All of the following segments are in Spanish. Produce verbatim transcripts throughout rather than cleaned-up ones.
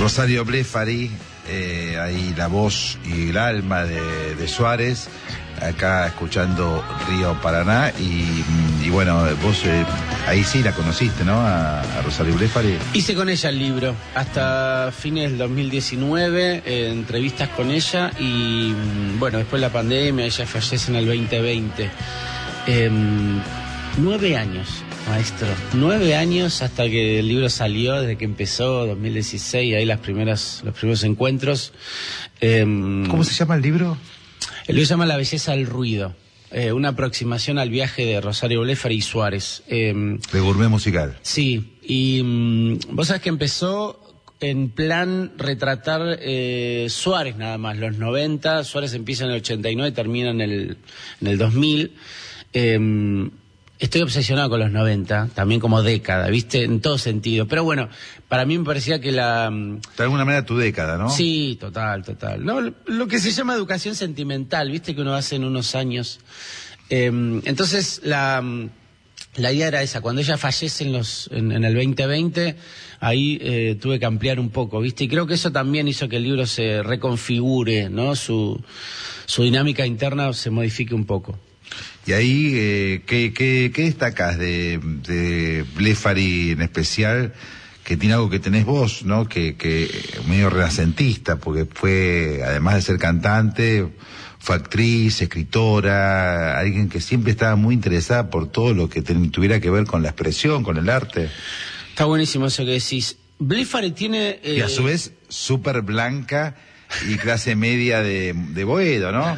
Rosario Blefari, eh, ahí la voz y el alma de, de Suárez, acá escuchando Río Paraná, y, y bueno, vos eh, ahí sí la conociste, ¿no? A, a Rosario Blefari. Hice con ella el libro hasta fines del dos mil diecinueve, eh, entrevistas con ella, y bueno, después la pandemia, ella fallece en el veinte veinte. Eh, nueve años, maestro, nueve años hasta que el libro salió, desde que empezó, dos mil dieciséis, ahí las primeras, los primeros encuentros. Eh, ¿Cómo se llama el libro? El libro se llama La belleza del ruido, eh, una aproximación al viaje de Rosario Blefari y Suárez. Eh, de gourmet musical. Sí, y um, vos sabés que empezó en plan retratar eh, Suárez nada más, los noventa, Suárez empieza en el ochenta y nueve, termina en el, en el dos mil. Eh, Estoy obsesionado con los noventa, también como década, ¿viste? En todo sentido. Pero bueno, para mí me parecía que la... De alguna manera tu década, ¿no? Sí, total, total. No, lo que se llama educación sentimental, ¿viste? Que uno hace en unos años. Eh, entonces, la, la idea era esa. Cuando ella fallece en, los, en, en el veinte veinte, ahí eh, tuve que ampliar un poco, ¿viste? Y creo que eso también hizo que el libro se reconfigure, ¿no? Su, su dinámica interna se modifique un poco. Y ahí, eh, ¿qué, qué, qué destacás de, de Blefari en especial? Que tiene algo que tenés vos, ¿no? Que, que medio renacentista, porque fue, además de ser cantante, fue actriz, escritora, alguien que siempre estaba muy interesada por todo lo que ten, tuviera que ver con la expresión, con el arte. Está buenísimo eso que decís. Blefari tiene... Eh... Y a su vez, súper blanca y clase media de, de Boedo, ¿no?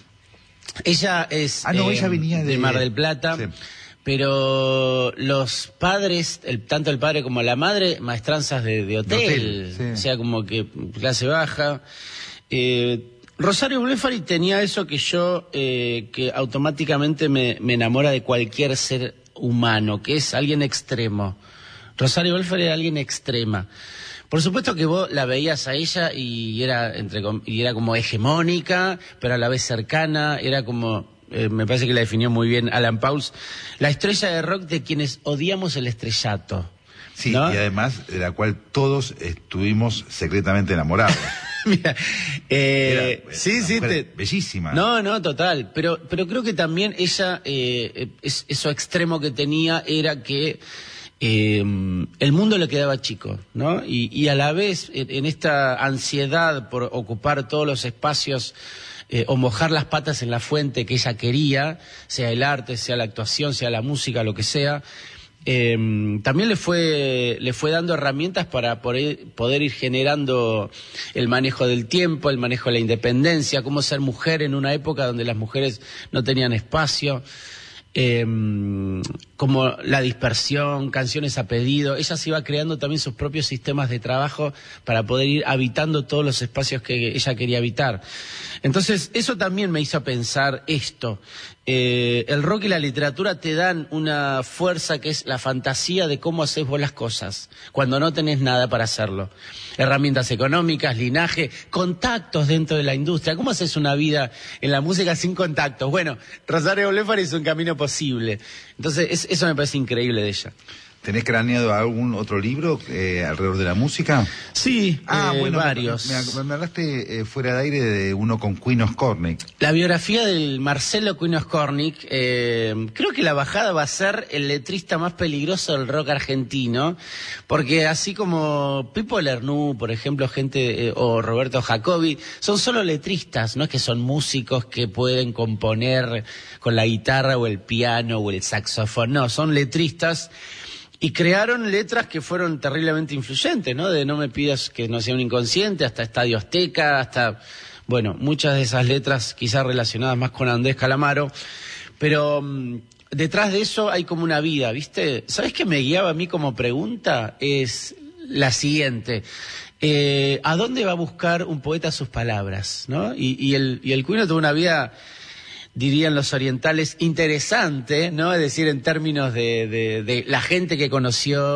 Ella es ah, no, eh, ella venía de... de Mar del Plata, sí. Pero los padres, el, tanto el padre como la madre, maestranzas de, de hotel, de hotel sí. O sea, como que clase baja. Eh, Rosario Blefari tenía eso que yo, eh, que automáticamente me, me enamora de cualquier ser humano, que es alguien extremo. Rosario Blefari era alguien extrema. Por supuesto que vos la veías a ella y era entre y era como hegemónica, pero a la vez cercana, era como, eh, me parece que la definió muy bien Alan Pauls, la estrella de rock de quienes odiamos el estrellato. Sí, ¿no? Y además de la cual todos estuvimos secretamente enamorados. Mira, eh, era, sí, sí, te... bellísima. No, no, total, pero, pero creo que también ella, eh, es, eso extremo que tenía era que Eh, el mundo le quedaba chico, ¿no? Y, y a la vez, en, en esta ansiedad por ocupar todos los espacios eh, o mojar las patas en la fuente que ella quería, sea el arte, sea la actuación, sea la música, lo que sea, eh, también le fue, le fue dando herramientas para poder, poder ir generando el manejo del tiempo, el manejo de la independencia, cómo ser mujer en una época donde las mujeres no tenían espacio. Eh, como la dispersión, canciones a pedido. Ella se iba creando también sus propios sistemas de trabajo para poder ir habitando todos los espacios que ella quería habitar. Entonces, eso también me hizo pensar esto. Eh, el rock y la literatura te dan una fuerza que es la fantasía de cómo haces vos las cosas, cuando no tenés nada para hacerlo. Herramientas económicas, linaje, contactos dentro de la industria. ¿Cómo haces una vida en la música sin contactos? Bueno, Rosario Blefari es un camino posible. Entonces, es, eso me parece increíble de ella. ¿Tenés craneado algún otro libro eh, alrededor de la música? Sí, ah, eh, bueno, varios. Me, me, me hablaste eh, fuera de aire de uno con Queen Scornick. La biografía del Marcelo Queen Scornick, eh, creo que la bajada va a ser el letrista más peligroso del rock argentino, porque así como Pipo Lernoux, por ejemplo, gente eh, o Roberto Jacobi, son solo letristas, no es que son músicos que pueden componer con la guitarra o el piano o el saxofón, no, son letristas. Y crearon letras que fueron terriblemente influyentes, ¿no? De No me pidas que no sea un inconsciente, hasta Estadio Azteca, hasta, bueno, muchas de esas letras quizás relacionadas más con Andrés Calamaro. Pero um, detrás de eso hay como una vida, ¿viste? ¿Sabés qué me guiaba a mí como pregunta? Es la siguiente. Eh, ¿A dónde va a buscar un poeta sus palabras, ¿no? Y, y el, y el Queen tuvo una vida, dirían los orientales, interesante, ¿no? Es decir, en términos de, de, de la gente que conoció,